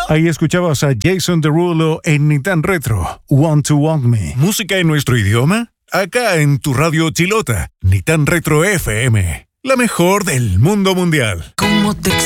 Ahí escuchabas a Jason Derulo en Ni Tan Retro, Want to Want Me. Música en nuestro idioma, acá en tu radio chilota, Ni Tan Retro FM, la mejor del mundo mundial. ¿Cómo te